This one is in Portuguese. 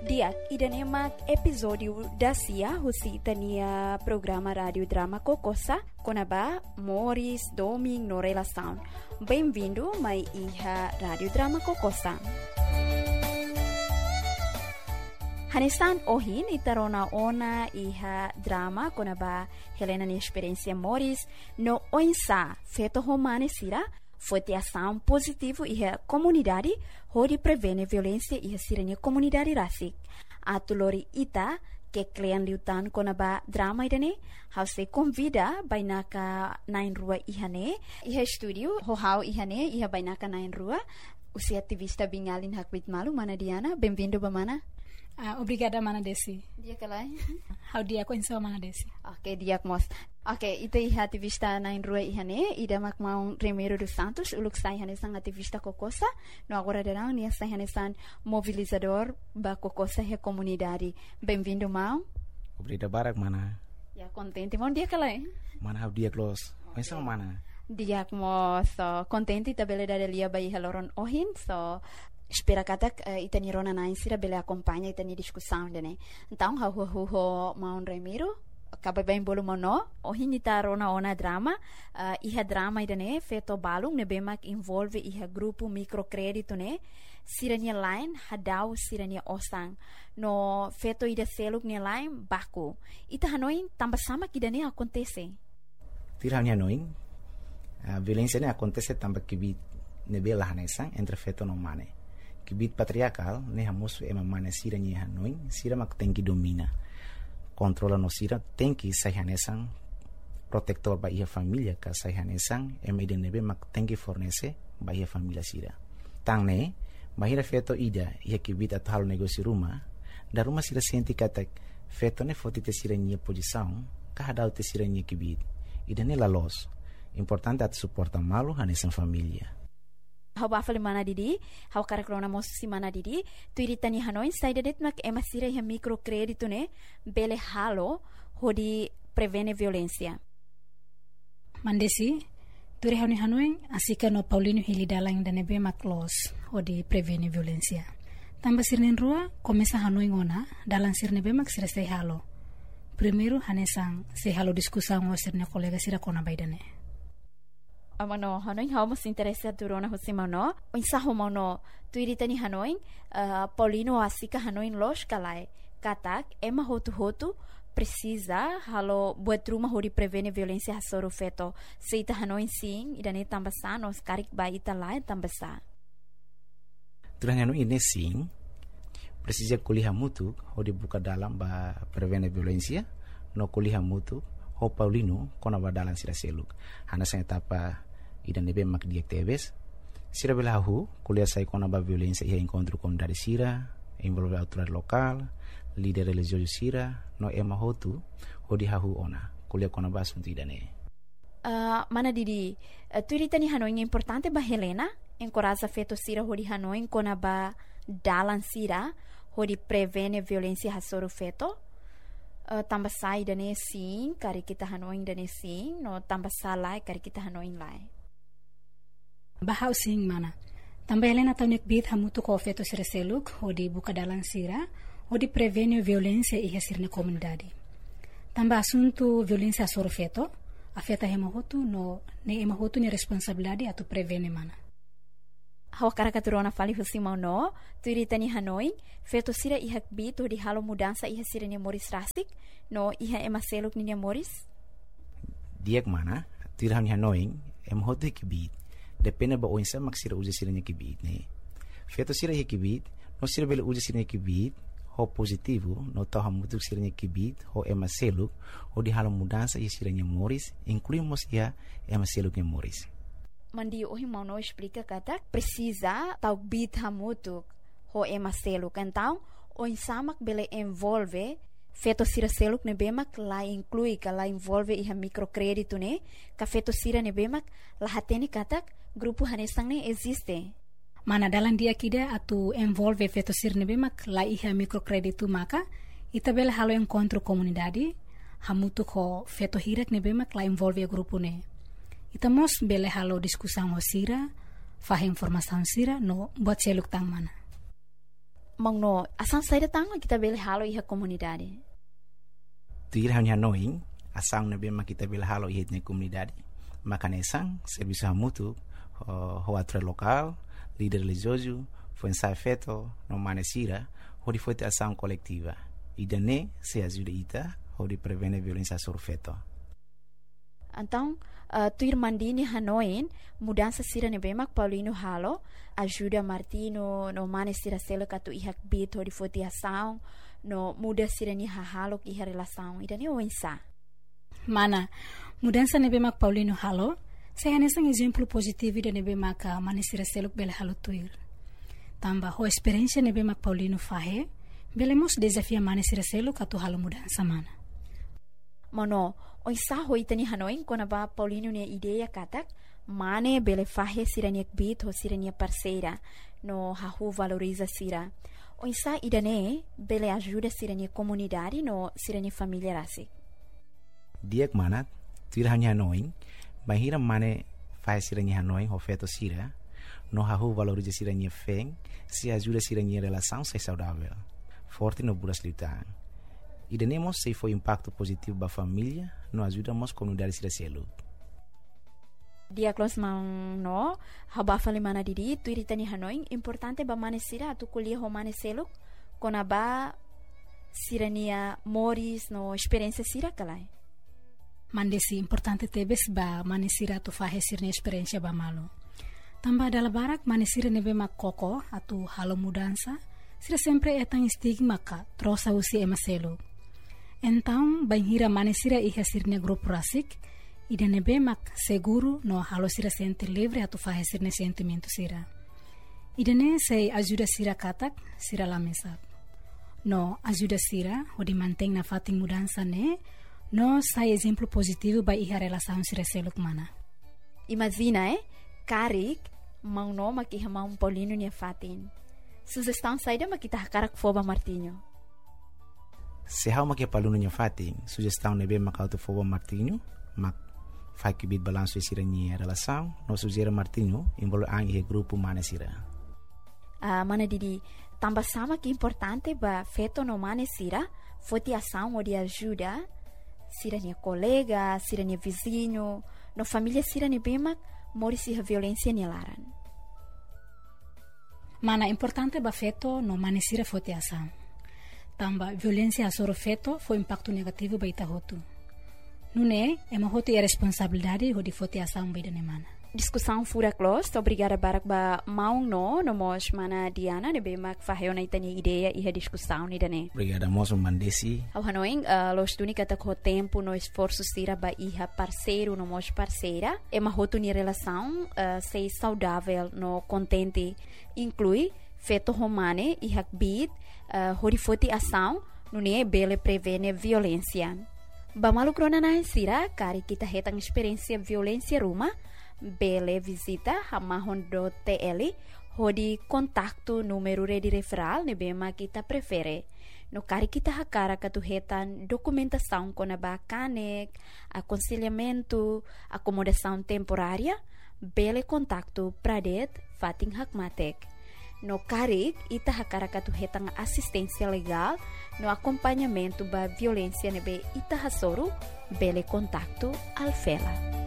Diak idanemak episódio da Cia Husitania programa Rádio Drama Kokosa Konaba Morris Doming no Relação. Bem-vindo mai iha Rádio Drama Kokosa. Hanesan ohin itarona ona iha drama konaba Helena ni experiência Morris no oinsa feto romane sira foi ação positivo iha comunidade onde prevene violência iha siranya comunidade rasik. Atulori ita que klian liutan konaba drama idane hause convida bainaka nain rua ihane iha studio hohau ihane iha bainaka nain rua usia ativista bingalin hakbit malu mana Diana bem-vindo bamana. Obrigada, Mana Desi. Dia kalai. How dia ko insa Mana Desi. Okay, dia mos. Okay, ito iha ativista na inrua ihane, ida makmaung Remiro dos Santos, uluk sa ihane sang ativista Kokosa, no agora darang niya sa ihane sang mobilizador ba Kokosa he comunidade. Bem-vindo, Mau. Obrigado, Barak, Mana. Ya, contente, mon dia kalai. Mana how dia close. Insa Mana. Dia mos, so contente tabele da lia ba iha loron ohin, so espera katak itani rona na insira bele acompanha itani discussão dene então ho maun Remiro acaba bem bolo mono ohin ita rona ona drama iha drama idane feto balung ne bemak involve iha grupo microcredito ne sirania line hadau sirania osang no feto ida seluk ne line baku ita hanoin tambah sama kidane acontece tiranya noin violência ne acontece tambah kibit ne bela hanesang entre feto no mane kibit patriarcal ne hamus ema mana sira ni hanoin sira mak tenki domina controla no sira tenki sai hanesang protector ba ia família ka sai hanesang ema ide nebe mak tenki fornece ba ia família sira tang ne bahira feto ida ia kibit atal negócio rumah da rumah sira senti kata feto ne fotite sira ni posição ka hadau te sira ni kibit ida ne la los importante at suporta malu hanesang família. Hau bafali mana didi, hau karakrona mosusi mana didi, tu iritani hanoin saidadet mak emasira iha microcredito ne bele halo hodi prevene violência. Mandesi, tu rehoni hanoin asika no Paulino Hilidalang danebe mak los hodi prevene violência. Tambah sirnen rua komesa hanoin ona dalang sirnebe mak sirasai halo. Primeiro hanesang se halo diskusang o sirne kolega sira kona baidane. Amano hanoin hau mas interessa durona hosimano insa homano tu iritani hanoin Paulino asika hanoin los kalai katak ema hotu precisa halo buat rumah hori prevene violência hasoro feto seita hanoin sing idane tambasa nos karik ba ita lai tambasa turanya no ini sing precisa kuliah mutu hodi buka dalam ba prevene violência no kuliah mutu ho Paulino kona ba dalam sira seluk hana sa etapa idan nebe mak diak tebes sira belahu kuliah sai kona ba violência ia encontro com dari sira envolve autoridade local líder religioso sira no ema hotu hodi hahu ona kuliah kona ba assunto idane mana didi tu iritani hanoin importante ba Helena encoraja feto sira hodi hanoin kona ba dalan sira hodi prevene violência hasoro feto tambah sai dane sim kari kita hanoin dane sim no tambah salai kari kita hanoin lai bahau sing mana tambah Helena taunik bit hamutu ko feto sira seluk hodi buka dalang sira hodi prevene violência iha sirne comunidade tambah assunto violência soro feto afeta hemahotu no ne emahotu ni responsabilidade atu prevene mana hau karakaturona fali husimau no tu iritani hanoin feto sira iha bit hodi halo mudança iha sira ni Morris rasik no iha ema seluk ni Morris diak mana tirhan hanoin emahotu kibit depende ba oinsa maksira uja sira ni kibit ne feto sira iha kibit no sira bele uja sira ni kibit ho positivo no to hamutu sira ni kibit ho ema seluk hodi halo mudança iha sira ni Morris incluímos iha ema seluk ni Morris mandi ohi mau no explica kata precisa tau bit hamutuk ho ema seluk então o insamak bele envolve feto sira seluk ne bemak la inclui ka la envolve iha microcredito ne ka feto sira ne bemak la hateni katak grupo hanesang ne existe mana dalam dia kida atu envolve feto sira ne bemak la iha microcredito maka ita bele halo encontro comunidade hamutuk ho feto hirak ne bemak la envolve grupo ne itamos bele halo diskusang ho sira fahe informação sira no buat seluk tang mana Mangno, asang saída tanga kita bele halo iha komunidade. Tuir hanya noing, asang na bema kita bele halo iha na komunidade. Makanesang, serviço hamutu, hoatre local, líder religioso, foi ensaio feito, no manesira, onde foi ter ação coletiva. E daí se ajuda ita, onde prevene violência sobre feto. Então, tuir mandini hanoin, mudança sira nebemak Paulino halo, ajuda Martino no manesira selo katu ihak bit, onde foi ter ação, no muda sira ni halo iha relação. E daí o ensa. Mana, mudança nebemak Paulino halo, saya nesang exemplo positivo de nebemak manesira selo bele halo tuir. Tambah ho experiência nebemak Paulino fahe, belemos desafia manesira selo katu halo mudança mana. Mano, oi sa ho itani hanoin kona ba Paulino ne ideia katak mane bele fahe sirania bit ho sirania parceira no hahu valoriza sira. Oi sa idane bele ajuda sirania comunidade no sirania família rasi. Diak manat, tuir hanya hanoin, bahira mane fahe sirania hanoin ho feto sira, no hahu valoriza sirania feng, se ajuda sirania relação ser saudável, forte no buras lutar. E tenemos se foi impacto positivo para a família, nós ajudamos a comunidade a ser. Dia close mang no, haba fali mana didi, tu iritani hanoin, importante ba manesira atu kuliah ho maneselo, kona ba sirania moris no experiência sira kalai. Mandesi importante tebes ba manesira atu fahe sirnia experiência ba malo. Tambah dalam barak manesira nebe mak koko atu halo mudança, sira sempre etang stigma ka trosa usi emaselo. Então, banhira manesira iha sirnia grupo rasik, ida nebe mak seguro no halo sira sente livre atu fahe sirnia sentimento sira. Ida ne sei ajuda sira katak, sira lamesak. No ajuda sira, odi manteng na fating mudança ne, no sai exemplo positivo ba iha relação sira seluk mana. Imagina, Karik, mang no makiha mang Paulino niya fatin. Sugestão saída makita hakarak foba Martinho. Se hau makia paluno niya fatin, sugestão nebe makauto foba Martinho, mak fai que bit balanço sira niya relação, no sugera Martinho, envolve ang ihe grupo manesira. Mana didi, tambah sama que importante ba feto no manesira, foti ação ou de ajuda, sira niya colega, sira niya vizinho, no família sira niya bemak, morisi a violência nilaran. Mana importante ba feto no manesira fote ação. Tamba violência soro feto foi impacto negativo ba ita hotu. Nune ema hotu é responsabilidade ho di fote ação ba idane mana. Discussão fura close, obrigada barak ba maung no mos mana Diana ne bemak faheo na itani ideia e a discussão ni dane. Obrigada moço mandesi. Ao hanoing los tuni kata ko tempo no esforço sira ba iha parceiro no mos parceira, ema hotu ni relação sei saudável no contente inclui feto romane e hakbit horifoti ação nune bele prevene violência. Ba malukrona na sira kari kita hetang experiência violência ruma bele visita hamahon do TL hodi kontaktu número de referral ne bema kita prefere no kari kita hakara katuhetan documentação com a bacanek aconselhamento acomodação temporária bele kontaktu pradet fating hakmatek no kari ita hakara katuhetan assistência legal no acompanhamento ba violência nebe ita hasoro bele kontaktu alfela.